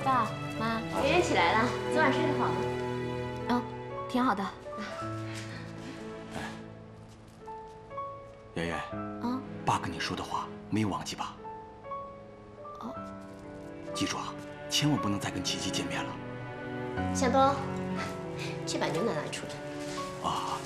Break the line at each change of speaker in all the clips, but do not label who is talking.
爸妈，
圆圆起来了，昨晚睡得好吗？
嗯，挺好的。
圆圆，爸跟你说的话没有忘记吧？
哦，
记住啊，千万不能再跟琪琪见面了。
向东，去把牛奶拿出来。
啊。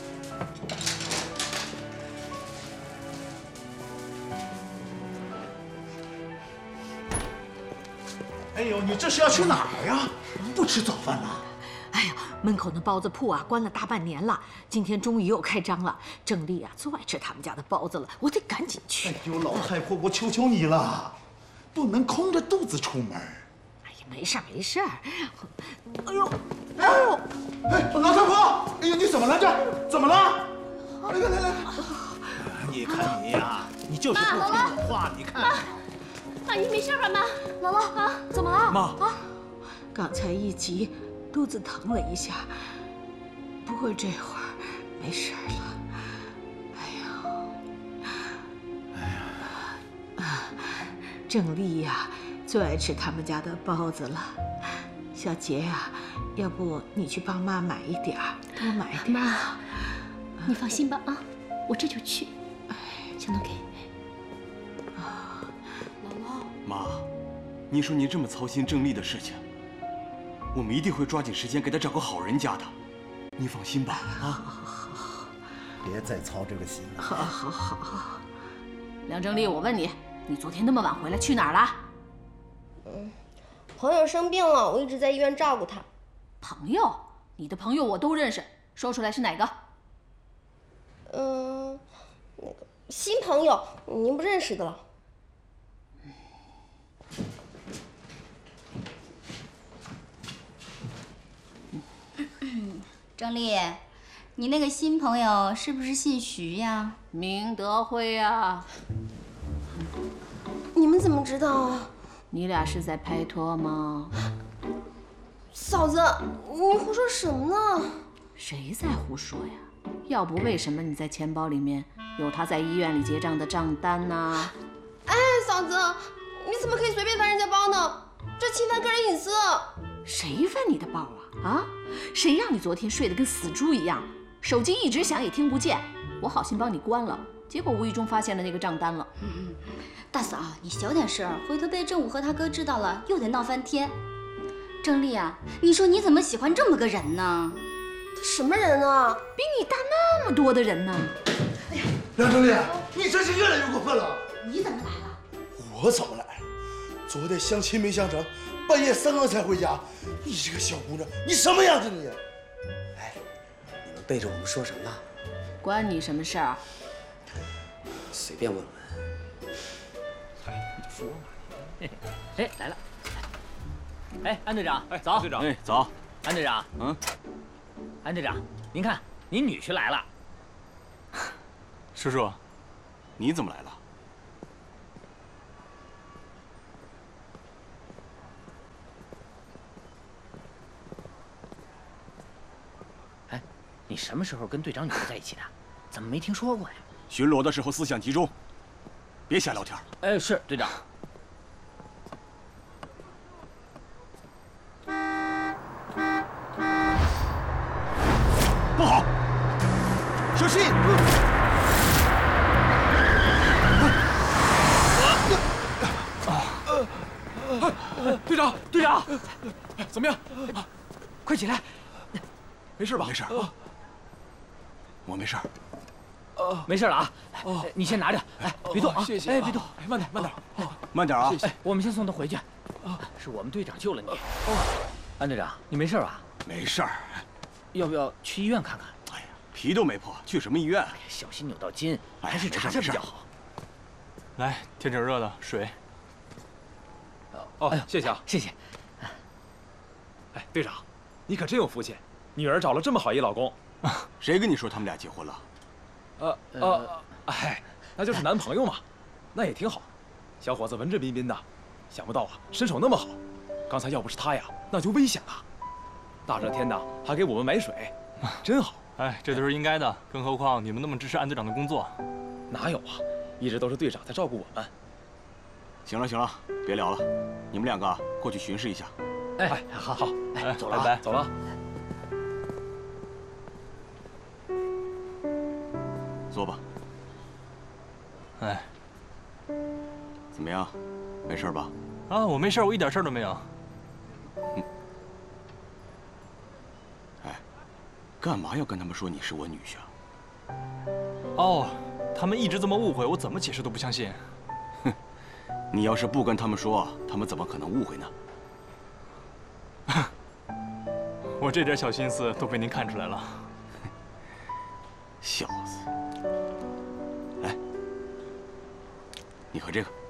哎呦，你这是要去哪儿呀？不吃早饭了？
哎呀，门口那包子铺啊，关了大半年了，今天终于又开张了。郑丽啊，最爱吃他们家的包子了，我得赶紧去。
哎呦，老太婆，我求求你了，不能空着肚子出门。
哎呀，没事没事。哎呦，
哎，老太婆，哎呦，你怎么了这？怎么了？来，你看你呀，你就是不听我话，你看。
阿姨没事吧，妈？
姥姥啊，怎么了？
妈
啊，
刚才一急，肚子疼了一下，不过这会儿没事了。哎呀，郑丽呀，最爱吃他们家的包子了。小杰呀，要不你去帮妈买一点儿，多买点。
妈，你放心吧啊，我这就去。向东给。
妈，你说你这么操心郑丽的事情，我们一定会抓紧时间给她找个好人家的，你放心吧。
好，
别再操这个心了。
好。
梁正丽，我问你，你昨天那么晚回来去哪儿了？
朋友生病了，我一直在医院照顾他。
朋友？你的朋友我都认识，说出来是哪个？
那个新朋友，您不认识的了。
郑丽，你那个新朋友是不是姓徐呀？
明德辉呀。
你们怎么知道啊？
你俩是在拍拖吗？
嫂子，你胡说什么呢？
谁在胡说呀？要不为什么你在钱包里面有他在医院里结账的账单呢？
哎，嫂子，你怎么可以随便翻人家包呢？这侵犯个人隐私。
谁翻你的包啊？啊？谁让你昨天睡得跟死猪一样，手机一直响也听不见？我好心帮你关了，结果无意中发现了那个账单了。
大嫂，你小点声，回头被郑武和他哥知道了，又得闹翻天。郑丽啊，你说你怎么喜欢这么个人呢？
他什么人啊？
比你大那么多的人呢。
哎呀，
梁正丽，你真是越来越过分了。
你怎么来了？
我怎么来？昨天相亲没相成，半夜3更才回家。你这个小姑娘，你什么样子你？
哎，你们背着我们说什么呢？
关你什么事儿？
随便问问。
你就说嘛。哎，来了。哎，安队长，走。
队长，哎，早。
安队长，安队长，您看，您女婿来了。
叔叔，你怎么来了？
哎，你什么时候跟队长女儿在一起的？怎么没听说过呀？
巡逻的时候思想集中，别瞎聊天。
哎，是队长。
不好，小心！
队长，队长，怎么样？快起来！
没事吧？没事啊，我没事。
没事了啊。你先拿着，哎，别动啊！
谢谢。
哎，别动，
慢点，慢点，
慢点啊！
谢谢。
哎，我们先送他回去。是我们队长救了你。安队长，你没事吧？
没事儿。
要不要去医院看看？
哎呀，皮都没破，去什么医院？
小心扭到筋，还是查查比较好。
来，添点热的水。
哦，
谢谢啊，
谢谢。
哎，队长，你可真有福气，女儿找了这么好一老公。
谁跟你说他们俩结婚了？
哎，那就是男朋友嘛，那也挺好。小伙子文质彬彬的，想不到啊，身手那么好。刚才要不是他呀，那就危险了。大热天的还给我们买水，真好。
哎，这都是应该的，更何况你们那么支持安队长的工作。
哪有啊，一直都是队长在照顾我们。
行了行了，别聊了，你们两个过去巡视一下，
哎，好，哎，走了啊，
拜拜，
走了。
坐吧。
哎，
怎么样？没事吧？
啊，我没事，我一点事儿都没有。
哎，干嘛要跟他们说你是我女婿啊？
哦，他们一直这么误会，我怎么解释都不相信。
哼，你要是不跟他们说，他们怎么可能误会呢？
我这点小心思都被您看出来了。
小子，来，你喝这个。